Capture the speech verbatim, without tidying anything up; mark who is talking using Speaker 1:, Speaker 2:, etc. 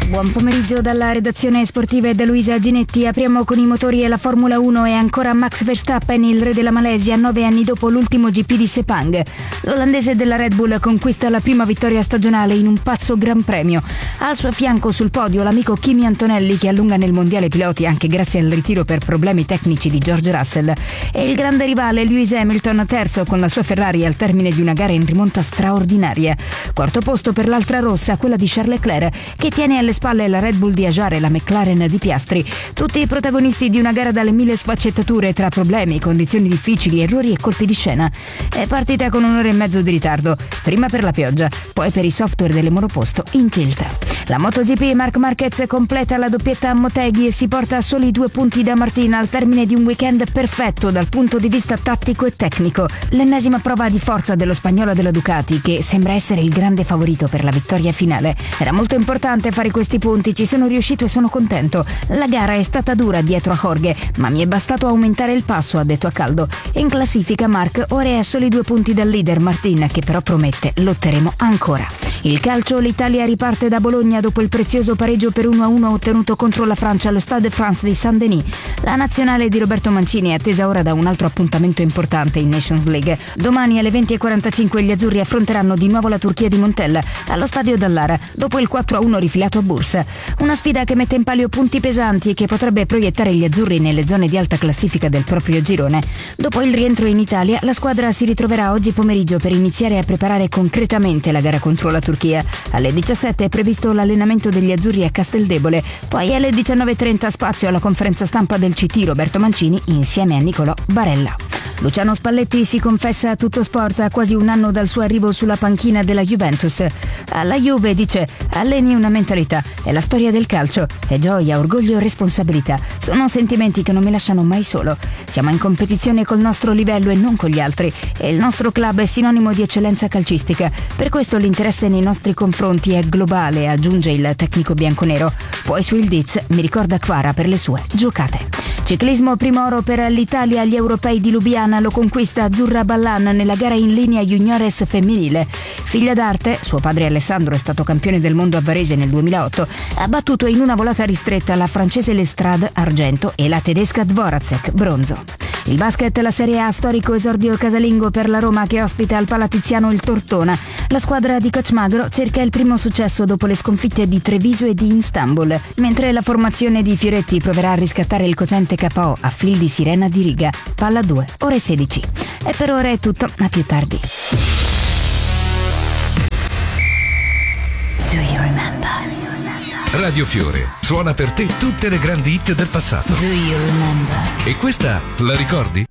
Speaker 1: Buon pomeriggio dalla redazione sportiva e da Luisa Ginetti. Apriamo con i motori e la Formula uno e ancora Max Verstappen, il re della Malesia, nove anni dopo l'ultimo G P di Sepang. L'olandese della Red Bull conquista la prima vittoria stagionale in un pazzo gran premio. Al suo fianco sul podio l'amico Kimi Antonelli, che allunga nel mondiale piloti anche grazie al ritiro per problemi tecnici di George Russell. E il grande rivale Lewis Hamilton, terzo con la sua Ferrari al termine di una gara in rimonta straordinaria. Quarto posto per l'altra rossa, quella di Charles Leclerc, che tiene alle spalle la Red Bull di Ajar e la McLaren di Piastri. Tutti i protagonisti di una gara dalle mille sfaccettature tra problemi, condizioni difficili, errori e colpi di scena. È partita con un'ora e mezzo di ritardo, prima per la pioggia, poi per i software delle monoposto in tilt. La MotoGP, Marc Marquez completa la doppietta a Motegi e si porta a soli due punti da Martin al termine di un weekend perfetto dal punto di vista tattico e tecnico. L'ennesima prova di forza dello spagnolo della Ducati, che sembra essere il grande favorito per la vittoria finale. Era molto importante fare questi punti, ci sono riuscito e sono contento. La gara è stata dura dietro a Jorge, ma mi è bastato aumentare il passo, ha detto a caldo. In classifica Marc ora è a soli due punti dal leader Martin, che però promette lotteremo ancora. Il calcio, l'Italia riparte da Bologna dopo il prezioso pareggio per uno a uno ottenuto contro la Francia allo Stade de France di Saint-Denis. La nazionale di Roberto Mancini è attesa ora da un altro appuntamento importante in Nations League. Domani alle venti e quarantacinque gli azzurri affronteranno di nuovo la Turchia di Montella allo stadio Dallara dopo il quattro a uno rifilato a Bursa. Una sfida che mette in palio punti pesanti e che potrebbe proiettare gli azzurri nelle zone di alta classifica del proprio girone. Dopo il rientro in Italia, la squadra si ritroverà oggi pomeriggio per iniziare a preparare concretamente la gara contro la Turchia. Alle diciassette è previsto l'allenamento degli azzurri a Casteldebole, poi alle diciannove e trenta spazio alla conferenza stampa del C T Roberto Mancini insieme a Nicolò Barella. Luciano Spalletti si confessa a Tutto Sport a quasi un anno dal suo arrivo sulla panchina della Juventus. Alla Juve dice: alleni una mentalità, è la storia del calcio, è gioia, orgoglio e responsabilità. Sono sentimenti che non mi lasciano mai solo. Siamo in competizione col nostro livello e non con gli altri, e il nostro club è sinonimo di eccellenza calcistica. Per questo l'interesse nei nostri confronti è globale, aggiunge il tecnico bianconero. Poi su il Diz mi ricorda Kvara per le sue giocate. Ciclismo, primo oro per l'Italia agli europei di Lubiana, lo conquista Azzurra Ballan nella gara in linea juniores femminile. Figlia d'arte, suo padre Alessandro è stato campione del mondo a Varese nel duemilaotto, ha battuto in una volata ristretta la francese Lestrade, argento, e la tedesca Dvořáček, bronzo. Il basket, la Serie A, storico esordio casalingo per la Roma che ospita al Palatiziano il Tortona. La squadra di Coach Magro cerca il primo successo dopo le sconfitte di Treviso e di Istanbul, mentre la formazione di Fioretti proverà a riscattare il cocente K O a fil di sirena di Riga. Palla due, ore sedici. E per ora è tutto, a più tardi.
Speaker 2: Do you remember?
Speaker 3: Radio Fiore suona per te tutte le grandi hit del passato.
Speaker 2: Do you remember?
Speaker 3: E questa la ricordi?